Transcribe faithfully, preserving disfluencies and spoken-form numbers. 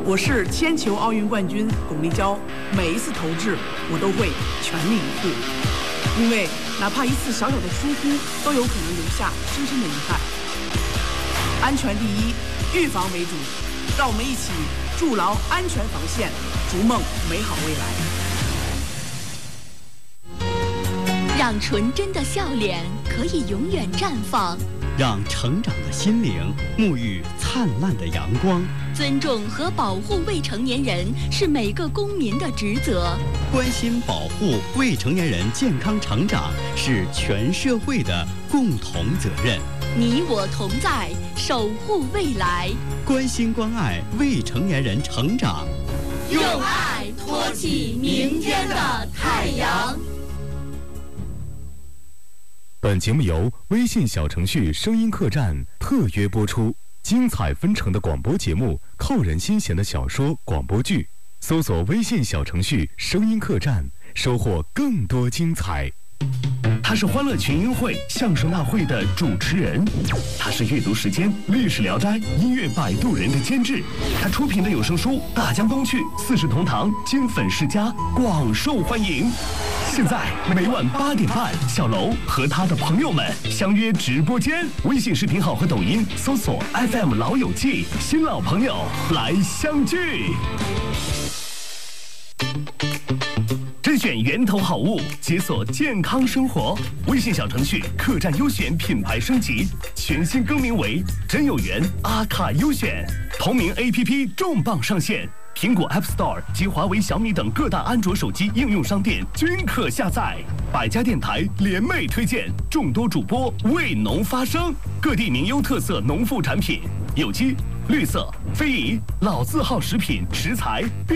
我是铅球奥运冠军巩立姣，每一次投掷我都会全力以赴，因为哪怕一次小小的疏忽，都有可能留下深深的遗憾。安全第一，预防为主，让我们一起筑牢安全防线，逐梦美好未来。 让纯真的笑脸可以永远绽放， 让成长的心灵沐浴灿烂的阳光。 尊重和保护未成年人是每个公民的职责， 关心保护未成年人健康成长是全社会的共同责任。 你我同在，守护未来， 关心关爱未成年人成长， 用爱托起明天的太阳。 本节目由微信小程序声音客栈特约播出，精彩纷呈的广播节目，扣人心弦的小说广播剧，搜索微信小程序声音客栈，收获更多精彩。 他是欢乐群英会相声大会的主持人，他是阅读时间历史聊斋音乐摆渡人的监制，他出品的有声书《大江东去》《四世同堂》金粉世家广受欢迎。现在每晚八点半，小楼和他的朋友们相约直播间，微信视频号和抖音搜索 F M 老友记，新老朋友来相聚。甄选源头好物，解锁健康生活。微信小程序客栈优选品牌升级，全新更名为真有缘阿卡优选。同名 A P P 重磅上线，苹果 App Store 及华为、小米等各大安卓手机应用商店均可下载。百家电台联袂推荐，众多主播为农发声，各地名优特色农副产品，有机、绿色、非遗、老字号食品食材。